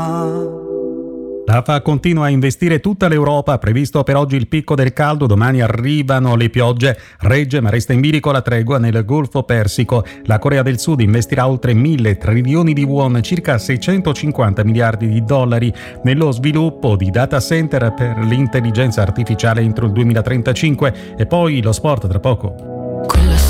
L'AFA continua a investire tutta l'Europa, previsto per oggi il picco del caldo, domani arrivano le piogge, regge ma resta in bilico la tregua nel Golfo Persico. La Corea del Sud investirà oltre 1.000 trilioni di won, circa 650 miliardi di dollari, nello sviluppo di data center per l'intelligenza artificiale entro il 2035 e poi lo sport tra poco.